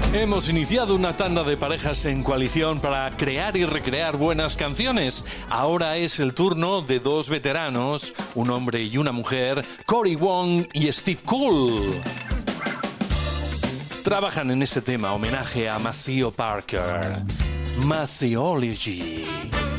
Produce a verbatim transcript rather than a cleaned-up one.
Hemos iniciado una tanda de parejas en coalición para crear y recrear buenas canciones. Ahora es el turno de dos veteranos, un hombre y una mujer, Cory Wong y Steve Cool. Trabajan en este tema homenaje a Maceo Parker. Maceology.